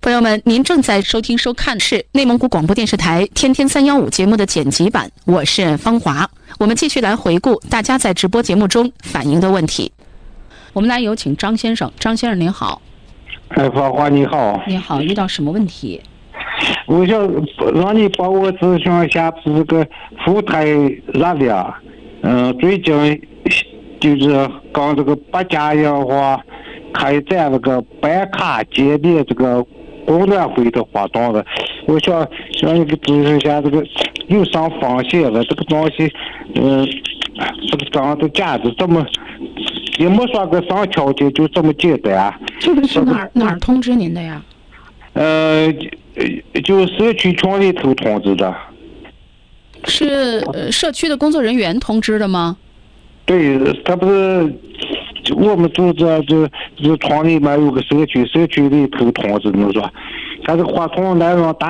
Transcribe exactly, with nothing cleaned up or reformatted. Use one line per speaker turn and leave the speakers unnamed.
朋友们，您正在收听收看的是内蒙古广播电视台天天三幺五节目的剪辑版，我是方华。我们继续来回顾大家在直播节目中反映的问题。我们来有请张先生。张先生您好。
哎，方华你好。
你好，遇到什么问题？
我想让你帮我咨询一下这个腹胎热量。嗯，最近就是刚这个八家氧化开展这个办卡接力这个供暖会的活动了，我想向你咨询一下这个有啥风险了？这个东西，嗯，这个账的价值这么也没说个上条件就这么简单啊？
这个是哪儿哪儿通知您的呀？
呃，就社区群里头通知的。
是呃社区的工作人员通知的吗？
对，他不是我们组织就就村里面有个社区，社区里头通知的说，他这活动内容大。